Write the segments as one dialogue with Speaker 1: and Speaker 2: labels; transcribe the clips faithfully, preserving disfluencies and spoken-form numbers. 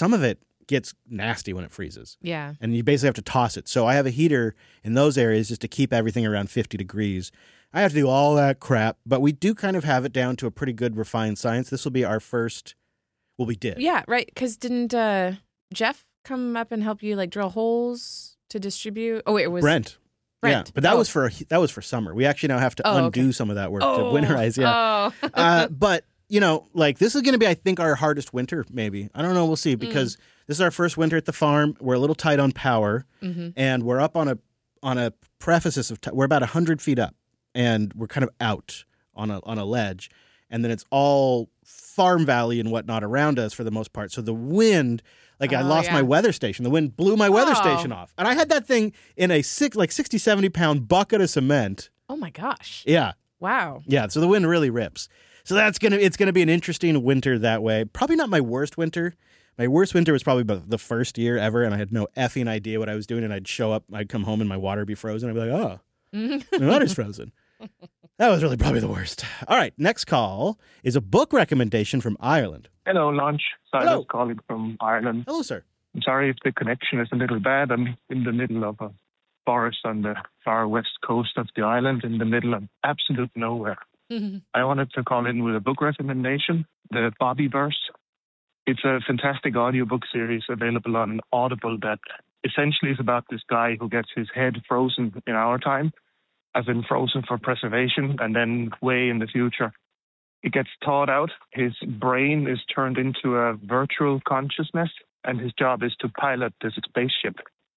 Speaker 1: some of it gets nasty when it freezes.
Speaker 2: Yeah.
Speaker 1: And you basically have to toss it. So I have a heater in those areas just to keep everything around fifty degrees. I have to do all that crap, but we do kind of have it down to a pretty good refined science. This will be our first, well, we did.
Speaker 2: Yeah, right. Because didn't uh, Jeff come up and help you like drill holes to distribute? Oh, wait, it was
Speaker 1: Brent.
Speaker 2: Brent.
Speaker 1: Yeah, but that
Speaker 2: oh.
Speaker 1: was for that was for summer. We actually now have to
Speaker 2: Oh,
Speaker 1: undo
Speaker 2: okay.
Speaker 1: some of that work
Speaker 2: oh.
Speaker 1: to winterize. Yeah.
Speaker 2: Oh.
Speaker 1: uh, but, you know, like this is going to be, I think, our hardest winter, maybe. I don't know. We'll see, because mm. this is our first winter at the farm. We're a little tight on power,
Speaker 2: mm-hmm.
Speaker 1: and we're up on a on a precipice of, t- we're about one hundred feet up, and we're kind of out on a on a ledge. And then it's all farm valley and whatnot around us for the most part. So the wind, like oh, I lost yeah. my weather station. The wind blew my weather
Speaker 2: oh.
Speaker 1: station off. And I had that thing in a six, like sixty, seventy pound bucket of cement.
Speaker 2: Oh my gosh.
Speaker 1: Yeah.
Speaker 2: Wow.
Speaker 1: Yeah. So the wind really rips. So that's going to, it's going to be an interesting winter that way. Probably not my worst winter. My worst winter was probably the first year ever. And I had no effing idea what I was doing. And I'd show up, I'd come home and my water would be frozen. I'd be like, oh, my water's frozen. That was really probably the worst. All right, next call is a book recommendation from Ireland.
Speaker 3: Hello, Launch. Silas
Speaker 1: Hello.
Speaker 3: calling from Ireland.
Speaker 1: Hello, sir.
Speaker 3: I'm sorry if the connection is a little bad. I'm in the middle of a forest on the far west coast of the island, in the middle of absolute nowhere.
Speaker 2: Mm-hmm.
Speaker 3: I wanted to call in with a book recommendation, The Bobbyverse. It's a fantastic audiobook series available on Audible that essentially is about this guy who gets his head frozen in our time, as in frozen for preservation, and then way in the future, it gets thawed out. His brain is turned into a virtual consciousness, and his job is to pilot this spaceship.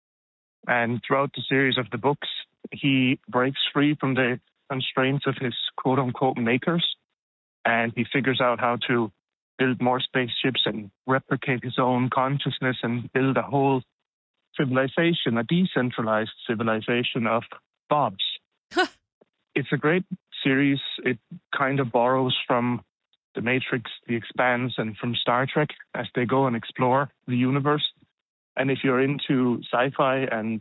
Speaker 3: And throughout the series of the books, he breaks free from the constraints of his quote-unquote makers, and he figures out how to build more spaceships and replicate his own consciousness and build a whole civilization, a decentralized civilization of Bobs. It's a great series. It kind of borrows from The Matrix, The Expanse, and from Star Trek as they go and explore the universe. And if you're into sci-fi and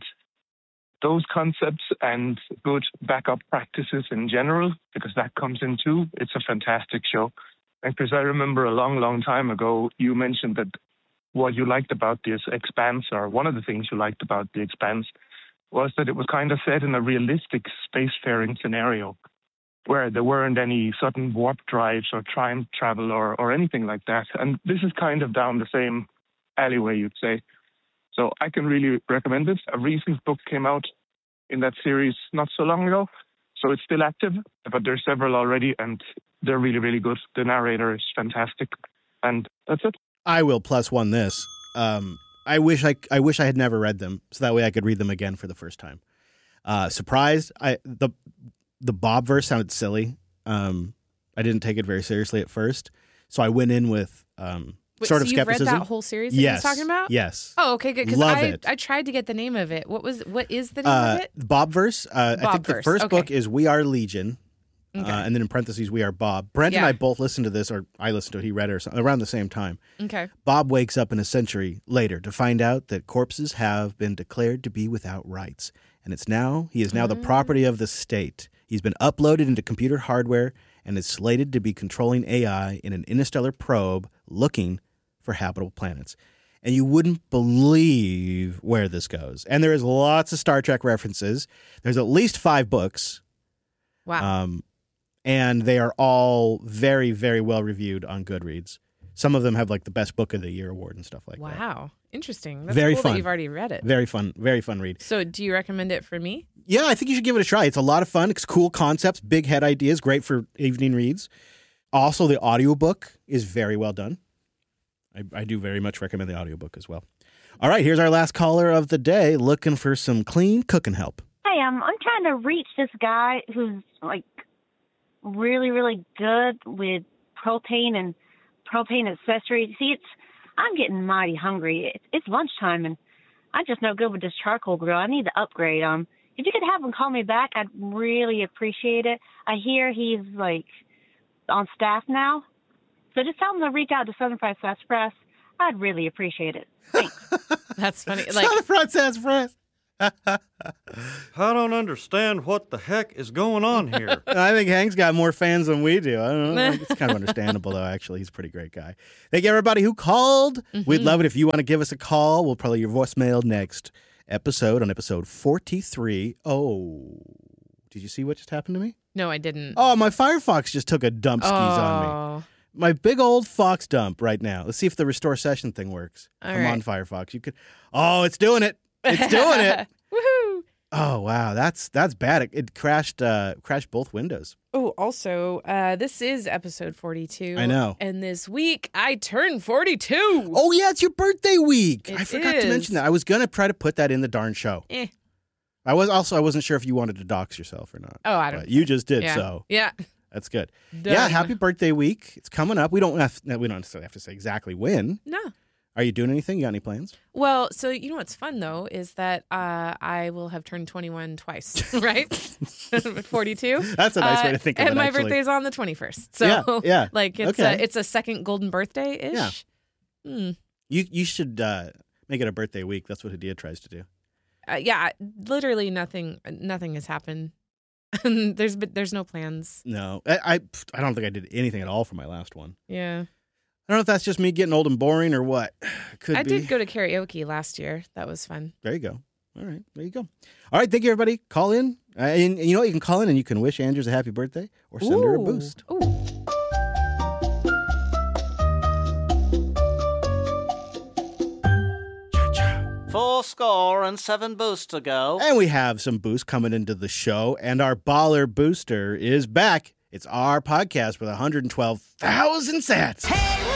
Speaker 3: those concepts and good backup practices in general, because that comes in too, it's a fantastic show. And because I remember a long, long time ago, you mentioned that what you liked about this Expanse, or one of the things you liked about The Expanse, was that it was kind of set in a realistic spacefaring scenario where there weren't any sudden warp drives or time travel or, or anything like that. And this is kind of down the same alleyway, you'd say. So I can really recommend it. A recent book came out in that series not so long ago, so it's still active, but there's several already, and they're really, really good. The narrator is fantastic, and that's it.
Speaker 1: I will plus one this. Um, I wish I, I wish I had never read them, so that way I could read them again for the first time. Uh, surprised, I the the Bob verse sounded silly. Um, I didn't take it very seriously at first, so I went in with um,
Speaker 2: Wait,
Speaker 1: sort
Speaker 2: so
Speaker 1: of
Speaker 2: you've
Speaker 1: skepticism.
Speaker 2: read that whole series that
Speaker 1: yes,
Speaker 2: he was talking about?
Speaker 1: Yes.
Speaker 2: Oh, okay, good. Because
Speaker 1: Love
Speaker 2: I
Speaker 1: it.
Speaker 2: I tried to get the name of it. What was what is the name
Speaker 1: Uh,
Speaker 2: of it?
Speaker 1: Bob verse. Uh, I think the
Speaker 2: Bobverse,
Speaker 1: first
Speaker 2: okay.
Speaker 1: book is We Are Legion.
Speaker 2: Okay.
Speaker 1: Uh, and then in parentheses, We Are Bob. Brent and
Speaker 2: Yeah.
Speaker 1: I both listened to this, or I listened to it, he read it or something, around the same time.
Speaker 2: Okay.
Speaker 1: Bob wakes up in a century later to find out that corpses have been declared to be without rights. And it's now, he is now the property of the state. He's been uploaded into computer hardware and is slated to be controlling A I in an interstellar probe looking for habitable planets. And you wouldn't believe where this goes. And there is lots of Star Trek references. There's at least five books.
Speaker 2: Wow.
Speaker 1: Um, and they are all very, very well reviewed on Goodreads. Some of them have like the best book of the year award and stuff like
Speaker 2: wow.
Speaker 1: that.
Speaker 2: Wow. Interesting. That's
Speaker 1: Very
Speaker 2: cool
Speaker 1: fun.
Speaker 2: that you've already read it.
Speaker 1: Very fun, very fun read.
Speaker 2: So do you recommend it for me?
Speaker 1: Yeah, I think you should give it a try. It's a lot of fun. It's cool concepts, big head ideas, great for evening reads. Also, the audiobook is very well done. I, I do very much recommend the audiobook as well. All right, here's our last caller of the day looking for some clean cooking help.
Speaker 4: Hey, um, I'm trying to reach this guy who's, like, really, really good with propane and propane accessories. See, it's I'm getting mighty hungry. It's, it's lunchtime, and I'm just no good with this charcoal grill. I need to upgrade. Um, if you could have him call me back, I'd really appreciate it. I hear he's, like, on staff now. So just tell him to reach out to Southern Fried Express. I'd really appreciate it. Thanks.
Speaker 2: That's funny. Like
Speaker 1: Southern Fried Express.
Speaker 5: I don't understand what the heck is going on here.
Speaker 1: I think Hank's got more fans than we do. I don't know. It's kind of understandable, though, actually. He's a pretty great guy. Thank you, everybody who called. Mm-hmm. We'd love it if you want to give us a call. We'll play your voicemail next episode on episode forty-three. Oh, did you see what just happened to me?
Speaker 2: No, I didn't.
Speaker 1: Oh, my Firefox just took a dump skis
Speaker 2: oh.
Speaker 1: on me. My big old Fox dump right now. Let's see if the restore session thing works.
Speaker 2: All
Speaker 1: Come
Speaker 2: right.
Speaker 1: on, Firefox. You could. Oh, it's doing it. It's doing it.
Speaker 2: Woohoo!
Speaker 1: Oh wow, that's that's bad. It, it crashed uh, crashed both windows.
Speaker 2: Oh, also, uh, this is episode forty-two.
Speaker 1: I know.
Speaker 2: And this week, I turned forty-two.
Speaker 1: Oh yeah, it's your birthday week.
Speaker 2: It
Speaker 1: I forgot
Speaker 2: is.
Speaker 1: to mention that. I was gonna try to put that in the darn show.
Speaker 2: Eh.
Speaker 1: I was also I wasn't sure if you wanted to dox yourself or not.
Speaker 2: Oh, I don't.
Speaker 1: But you just did,
Speaker 2: yeah.
Speaker 1: so
Speaker 2: Yeah.
Speaker 1: that's good.
Speaker 2: Done.
Speaker 1: Yeah, happy birthday week. It's coming up. We don't have we don't necessarily have to say exactly when.
Speaker 2: No.
Speaker 1: Are you doing anything? You got any plans?
Speaker 2: Well, so you know what's fun though is that uh, I will have turned twenty-one twice, right? forty-two.
Speaker 1: That's a nice
Speaker 2: uh,
Speaker 1: way to think of
Speaker 2: and
Speaker 1: it.
Speaker 2: And my
Speaker 1: actually.
Speaker 2: birthday's on the twenty-first, so
Speaker 1: yeah, yeah.
Speaker 2: like it's
Speaker 1: okay.
Speaker 2: a it's a second golden birthday ish.
Speaker 1: Yeah.
Speaker 2: Hmm.
Speaker 1: You you should uh, make it a birthday week. That's what Hadia tries to do.
Speaker 2: Uh, yeah, literally nothing. Nothing has happened. there's there's no plans.
Speaker 1: No, I, I I don't think I did anything at all for my last one.
Speaker 2: Yeah.
Speaker 1: I don't know if that's just me getting old and boring or what. Could
Speaker 2: I
Speaker 1: be.
Speaker 2: did go to karaoke last year. That was fun.
Speaker 1: There you go. All right, there you go. All right, thank you, everybody. Call in. Uh, and, and you know what? You can call in and you can wish Andrews a happy birthday or send her a
Speaker 2: Ooh.
Speaker 1: boost.
Speaker 2: Ooh.
Speaker 6: Four score and seven boosts to go.
Speaker 1: And we have some boosts coming into the show, and our baller booster is back. It's our podcast with one hundred twelve thousand sats.
Speaker 7: Hey!